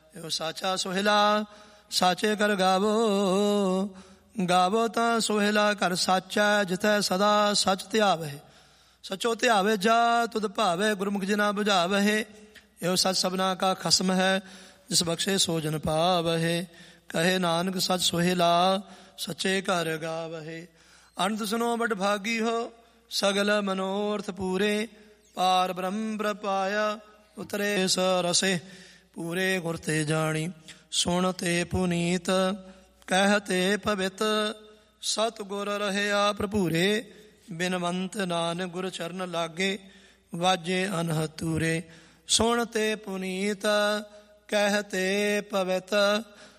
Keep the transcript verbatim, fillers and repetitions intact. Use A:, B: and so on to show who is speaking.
A: ਇਹੋ ਸਾਚਾ ਸੋਹਿਲਾ ਸਾਚੇ ਕਰ ਗਾਵੋ। ਗਾਵੋ ਤਾਂ ਸੋਹਿਲਾ ਕਰ ਸਾਚਾ, ਜਿਤੈ ਸਦਾ ਸੱਚ ਧਿਆਵਹਿ। ਸਚੋ ਧਿਆਵੇ ਜਾ ਤੁਧ ਭਾਵੇ, ਗੁਰਮੁਖ ਜਿਨਾ ਬੁਝਾਵਹਿ। ਇਹੋ ਸੱਚ ਸਭਨਾ ਕਾ ਖਸਮ ਹੈ, ਜਿਸ ਬਖਸ਼ੇ ਸੋ ਜਨ ਪਾਵਹਿ। ਕਹੇ ਨਾਨਕ ਸੱਚ ਸੋਹਿਲਾ ਸੱਚੇ ਘਰ ਗਾਵਹਿ। ਅਨੰਦ ਸੁਨੋ ਬੜ ਭਾਗੀ ਹੋ, ਸਗਲ ਮਨੋਰਥ ਪੂਰੇ। ਪਾਰ ਬ੍ਰਹਮ ਪ੍ਰਪਾਇਆ ਉਤਰੇ ਸ ਰਸੇ। ਪੂਰੇ ਗੁਰ ਤੇ ਜਾਣੀ ਸੁਣ ਤੇ ਪੁਨੀਤ, ਕਹਿ ਤੇ ਪਵਿੱਤ। ਸਤ ਗੁਰ ਰਹਿਆ ਭਰਪੂਰੇ, ਬਿਨਵੰਤ ਨਾਨਕ ਗੁਰ ਚਰਨ ਲਾਗੇ। ਵਾਜੇ ਅਨਹਦ ਤੂਰੇ, ਸੁਣ ਤੇ ਪੁਨੀਤ, ਕਹਿ ਤੇ ਪਵਿੱਤ।